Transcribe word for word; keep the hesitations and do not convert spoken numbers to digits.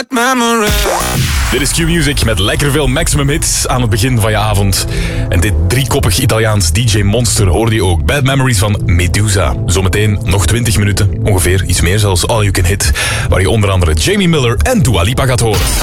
bad memories. Dit is Q-Music met lekker veel maximum hits aan het begin van je avond. En dit driekoppig Italiaans D J-monster hoorde je ook. Bad Memories van Medusa. Zometeen nog twintig minuten, ongeveer iets meer zelfs, All You Can Hit. Waar je onder andere Jamie Miller en Dua Lipa gaat horen.